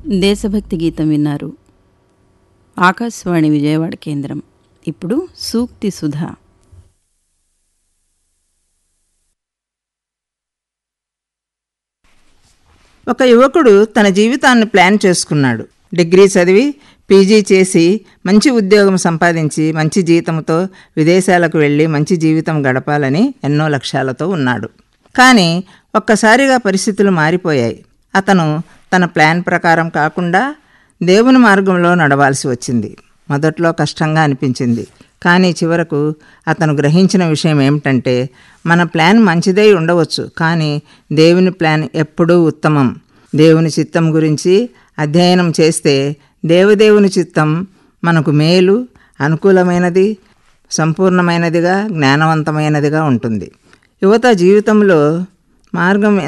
దేశభక్తి గీతం విన్నారు. ఆకాశవాణి విజయవాడ కేంద్రం. ఇప్పుడు సూక్తి సుధా. ఒక యువకుడు తన జీవితాన్ని ప్లాన్ చేసుకున్నాడు. డిగ్రీ చదివి పీజీ చేసి మంచి ఉద్యోగం సంపాదించి మంచి జీతంతో విదేశాలకు వెళ్ళి మంచి జీవితం గడపాలని ఎన్నో లక్ష్యాలతో ఉన్నాడు. కానీ ఒక్కసారిగా పరిస్థితులు మారిపోయాయి. అతను తన ప్లాన్ ప్రకారం కాకుండా దేవుని మార్గంలో నడవాల్సి వచ్చింది. మొదట్లో కష్టంగా అనిపించింది. కానీ చివరకు అతను గ్రహించిన విషయం ఏమిటంటే, మన ప్లాన్ మంచిదై ఉండవచ్చు, కానీ దేవుని ప్లాన్ ఎప్పుడూ ఉత్తమం. దేవుని చిత్తం గురించి అధ్యయనం చేస్తే దేవదేవుని చిత్తం మనకు మేలు, అనుకూలమైనది, సంపూర్ణమైనదిగా, జ్ఞానవంతమైనదిగా ఉంటుంది. యువత జీవితంలో మార్గం